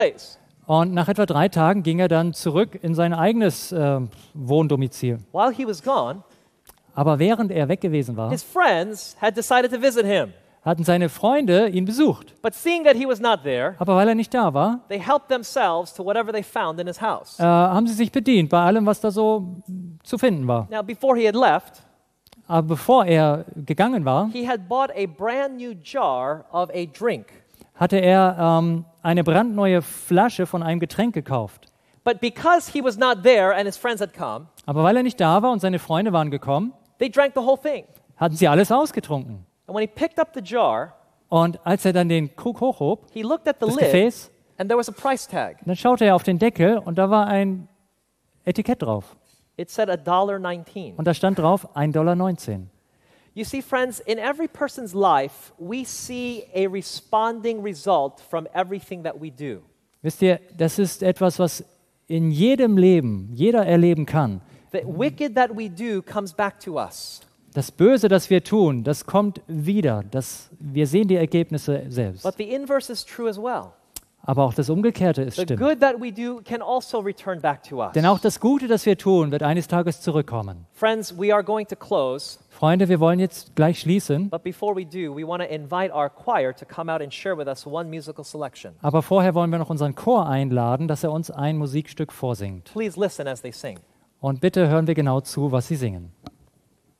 place. Und nach etwa 3 Tagen ging er dann zurück in sein eigenes Wohndomizil. While he was gone, Aber während er weg gewesen war, his friends had decided to visit him. hatten seine Freunde ihn besucht. But seeing that he was not there, Aber weil er nicht da war, they helped themselves to whatever they found in his house. haben sie sich bedient bei allem, was da so zu finden war. Now, before he had left, Aber bevor er gegangen war, he had bought a brand new jar of a drink. hatte er eine brandneue Flasche von einem Getränk gekauft. But because he was not there and his friends had come, Aber weil er nicht da war und seine Freunde waren gekommen, they drank the whole thing. hatten sie alles ausgetrunken. And when he picked up the jar, Und als er dann den Krug hochhob, he looked at the das lid Gefäß, and there was a price tag. dann schaute er auf den Deckel und da war ein Etikett drauf. It said $1.19. Und da stand drauf 1,19 $. You see, friends, in every person's life, we see a responding result from everything that we do. Wisst ihr, das ist etwas, was in jedem Leben jeder erleben kann. The wicked that we do comes back to us. Das Böse, das wir tun, das kommt wieder. Wir sehen die Ergebnisse selbst. But the inverse is true as well. Aber auch das Umgekehrte ist The stimmt. good that we do can also return back to us. Denn auch das Gute, das wir tun, wird eines Tages zurückkommen. Friends, we are going to close, Freunde, wir wollen jetzt gleich schließen. but before we do, we want to invite our choir to come out and share with us one musical selection. Aber vorher wollen wir noch unseren Chor einladen, dass er uns ein Musikstück vorsingt. Please listen as they sing. Und bitte hören wir genau zu, was sie singen.